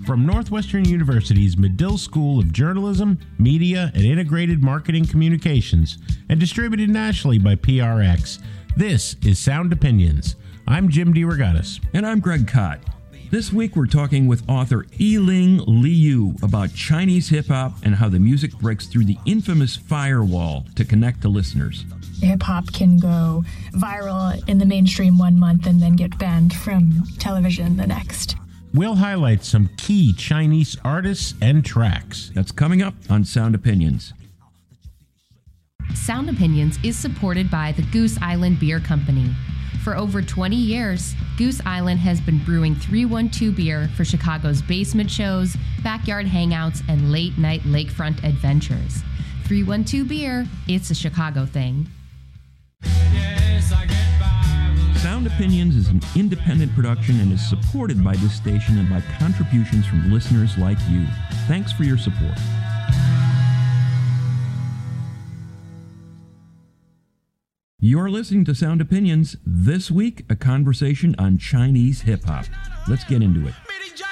From Northwestern University's Medill School of Journalism, Media, and Integrated Marketing Communications, and distributed nationally by PRX, this is Sound Opinions. I'm Jim DeRogatis. And I'm Greg Kot. This week we're talking with author Yiling Liu about Chinese hip-hop and how the music breaks through the infamous firewall to connect to listeners. Hip-hop can go viral in the mainstream one month and then get banned from television the next. We'll highlight some key Chinese artists and tracks. That's coming up on Sound Opinions. Sound Opinions is supported by the Goose Island Beer Company. For over 20 years, Goose Island has been brewing 312 beer for Chicago's basement shows, backyard hangouts, and late-night lakefront adventures. 312 Beer, it's a Chicago thing. Sound Opinions is an independent production and is supported by this station and by contributions from listeners like you. Thanks for your support. You're listening to Sound Opinions. This week, a conversation on Chinese hip-hop. Let's get into it.